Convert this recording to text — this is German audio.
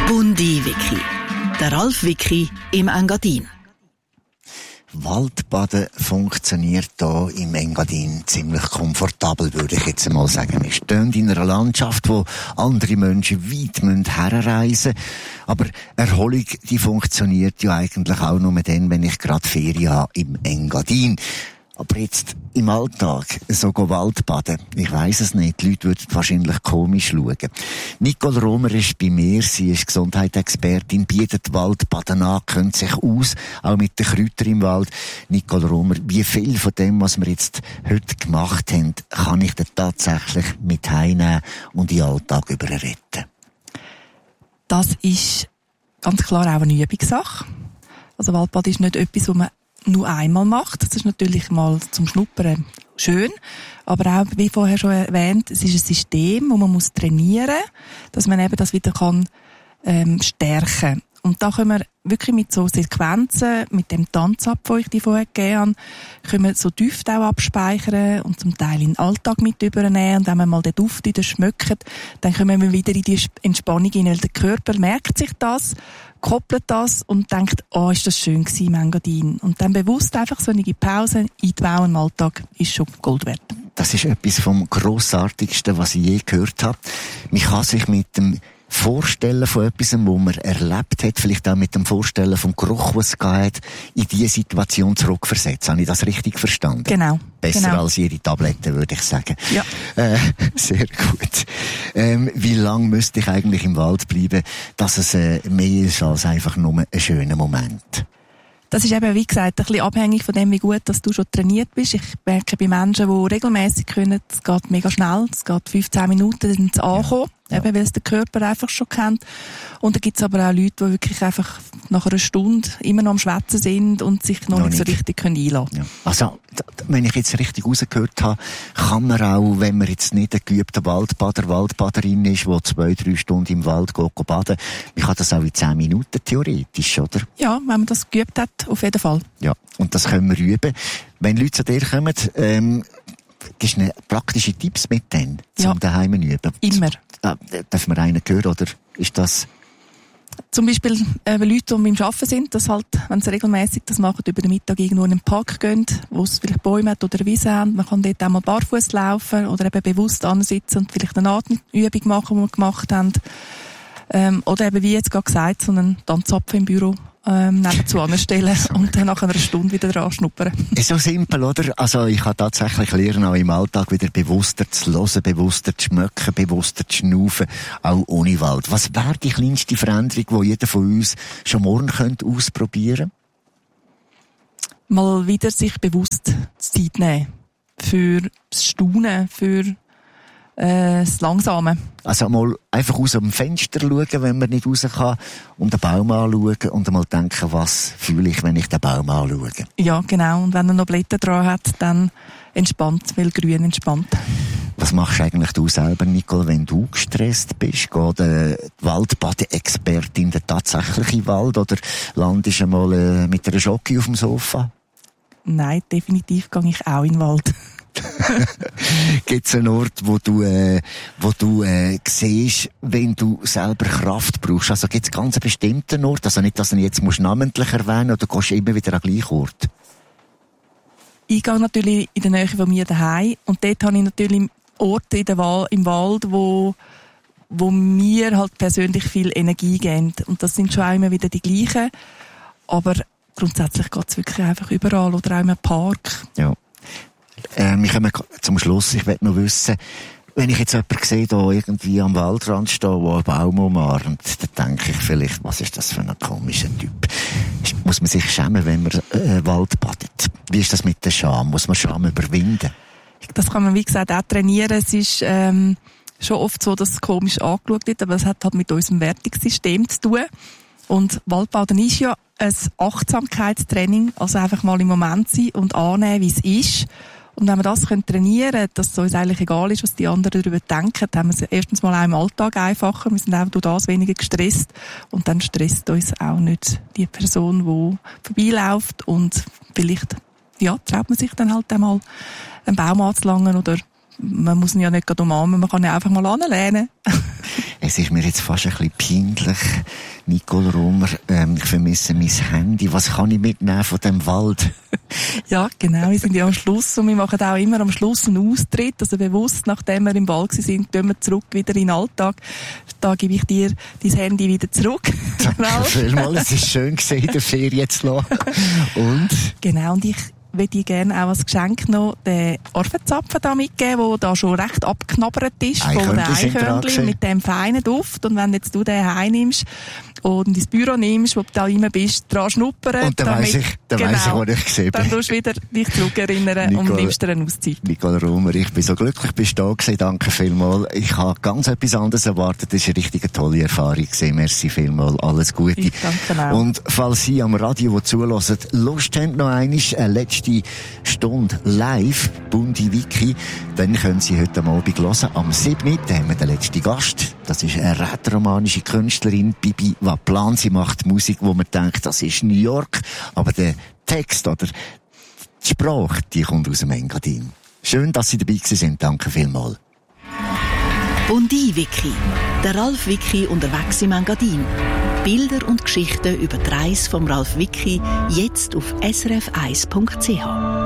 Bundi-Wiki. Der Ralf-Wiki im Engadin. Waldbaden funktioniert hier im Engadin ziemlich komfortabel, würde ich jetzt mal sagen. Wir stehen in einer Landschaft, wo andere Menschen weit herreisen müssen. Aber Erholung, die funktioniert ja eigentlich auch nur dann, wenn ich gerade Ferien habe im Engadin. Aber jetzt im Alltag so Waldbaden, ich weiss es nicht, die Leute würden wahrscheinlich komisch schauen. Nicole Romer ist bei mir, sie ist Gesundheitsexpertin, bietet Waldbaden an, kennt sich aus, auch mit den Kräutern im Wald. Nicole Romer, wie viel von dem, was wir jetzt heute gemacht haben, kann ich denn tatsächlich mit heimnehmen und in den Alltag überretten? Das ist ganz klar auch eine Übungssache. Also Waldbaden ist nicht etwas, was man nur einmal macht. Das ist natürlich mal zum Schnuppern schön. Aber auch, wie vorher schon erwähnt, es ist ein System, wo man muss trainieren, dass man eben das wieder kann, stärken. Und da können wir wirklich mit so Sequenzen, mit dem Tanzab, den ich dir vorher gegeben habe, können wir so Düfte auch abspeichern und zum Teil in den Alltag mit übernehmen. Und wenn wir mal den Duft wieder schmecken, dann kommen wir wieder in die Entspannung hinein, weil der Körper merkt sich das, koppelt das und denkt, oh, ist das schön gewesen im Engadin. Und dann bewusst einfach so eine Pause einbauen im Alltag ist schon Gold wert. Das ist etwas vom Grossartigsten, was ich je gehört habe. Man kann sich mit dem Vorstellen von etwas, wo man erlebt hat, vielleicht auch mit dem Vorstellen vom Geruch, was es geht, in diese Situation zurückversetzen. Habe ich das richtig verstanden? Genau. Besser als Ihre Tabletten, würde ich sagen. Ja. Sehr gut. Wie lange müsste ich eigentlich im Wald bleiben, dass es mehr ist als einfach nur ein schöner Moment? Das ist eben, wie gesagt, ein bisschen abhängig von dem, wie gut dass du schon trainiert bist. Ich merke bei Menschen, die regelmäßig können, es geht mega schnell, es geht 15 Minuten, dann sind sie angekommen, eben, weil es der Körper einfach schon kennt. Und dann gibt es aber auch Leute, die wirklich einfach nach einer Stunde immer noch am Schwätzen sind und sich noch nicht so richtig einlassen können. Ja. Also, wenn ich jetzt richtig rausgehört habe, kann man auch, wenn man jetzt nicht ein geübter Waldbaderin ist, die 2-3 Stunden im Wald geht baden, man kann das auch in 10 Minuten theoretisch, oder? Ja, wenn man das geübt hat, auf jeden Fall. Ja, und das können wir üben. Wenn Leute zu dir kommen, gibst du praktische Tipps mit denen, zum daheim zu üben? Immer. Darf man einen hören, oder ist das... Zum Beispiel Leute, die beim Arbeiten sind, dass halt, wenn sie regelmäßig das machen, über den Mittag irgendwo in einen Park gehen, wo es vielleicht Bäume hat oder eine Wiese haben. Man kann dort auch mal barfuß laufen oder eben bewusst ansitzen und vielleicht eine Atemübung machen, die wir gemacht haben. Oder eben, wie jetzt gerade gesagt, so einen Tanzapfel im Büro nebenzu anstellen und dann nach einer Stunde wieder dran schnuppern. Ist so simpel, oder? Also ich habe tatsächlich lernen, auch im Alltag wieder bewusster zu hören, bewusster zu schmecken, bewusster zu schnaufen, auch ohne Wald. Was wäre die kleinste Veränderung, die jeder von uns schon morgen ausprobieren könnte? Mal wieder sich bewusst Zeit nehmen. Für das Staunen, für das Langsame. Also mal einfach aus dem Fenster schauen, wenn man nicht raus kann, und den Baum anschauen und einmal denken, was fühle ich, wenn ich den Baum anschaue. Ja, genau. Und wenn er noch Blätter dran hat, dann entspannt, weil grün entspannt. Was machst eigentlich du selber, Nicole, wenn du gestresst bist? Geht die Waldbade-Expertin tatsächlich in den Wald oder landest du mal mit einer Schocke auf dem Sofa? Nein, definitiv gehe ich auch in den Wald. Gibt es einen Ort, wo du siehst, wenn du selber Kraft brauchst? Also gibt es ganz einen bestimmten Ort? Also nicht, dass du ihn jetzt namentlich erwähnen musst, oder gehst du immer wieder an den gleichen Ort? Ich gehe natürlich in der Nähe von mir daheim und dort habe ich natürlich Orte im Wald, wo mir halt persönlich viel Energie geben. Und das sind schon auch immer wieder die gleichen. Aber grundsätzlich geht es wirklich einfach überall oder auch im Park. Ja. Wir kommen zum Schluss. Ich möchte noch wissen, wenn ich jetzt jemanden sehe, der irgendwie am Waldrand steht, der einen Baum umarmt, dann denke ich vielleicht, was ist das für ein komischer Typ? Muss man sich schämen, wenn man Wald badet? Wie ist das mit der Scham? Muss man Scham überwinden? Das kann man, wie gesagt, auch trainieren. Es ist schon oft so, dass es komisch angeschaut wird, aber es hat halt mit unserem Wertungssystem zu tun. Und Waldbaden ist ja ein Achtsamkeitstraining, also einfach mal im Moment sein und annehmen, wie es ist. Und wenn wir das trainieren können, dass es uns eigentlich egal ist, was die anderen darüber denken, dann haben wir es erstens mal auch im Alltag einfacher. Wir sind auch durch das weniger gestresst. Und dann stresst uns auch nicht die Person, die vorbeiläuft. Und vielleicht, traut man sich dann halt einmal einen Baum anzulangen oder man muss ihn ja nicht gerade umarmen, man kann ihn einfach mal anlehnen. Es ist mir jetzt fast ein bisschen peinlich, Nicole Romer, ich vermisse mein Handy. Was kann ich mitnehmen von dem Wald? Ja, genau, wir sind ja am Schluss und wir machen auch immer am Schluss einen Austritt, also bewusst, nachdem wir im Wald sind, gehen wir zurück wieder in den Alltag. Da gebe ich dir dein Handy wieder zurück. Danke vielmals, es ist schön gewesen, in der Ferien zu lassen. Und? Genau, und ich würde ich gerne auch als Geschenk noch den Orfenzapfen da mitgeben, der da schon recht abgeknabbert ist von den Eichhörnchen mit dem feinen Duft. Und wenn jetzt du den heimnimmst und ins Büro nimmst, wo du da rein bist, dran schnuppern. Und dann weiss ich, wo ich gesehen bin. Dann tust du wieder dich zurückerinnern und nimmst dir eine Auszeit. Nicole Romer, ich bin so glücklich, bist du da gewesen. Danke vielmals. Ich habe ganz etwas anderes erwartet. Das war eine richtig tolle Erfahrung gewesen. Merci vielmals. Alles Gute. Ich danke auch. Und falls Sie am Radio, die zuhören, Lust haben, noch einmal eine letzte Stunde live, Bundi Wiki, dann können Sie heute Abend hören. Am 7. Da haben wir den letzten Gast. Das ist eine rätoromanische Künstlerin, Bibi Waplan. Sie macht Musik, wo man denkt, das ist New York. Aber der Text oder die Sprache, die kommt aus dem Engadin. Schön, dass Sie dabei sind. Danke vielmals. Bundi Wiki. Der Ralf Wiki unterwegs im Engadin. Bilder und Geschichten über die Reise vom Ralf Wiki jetzt auf srf1.ch.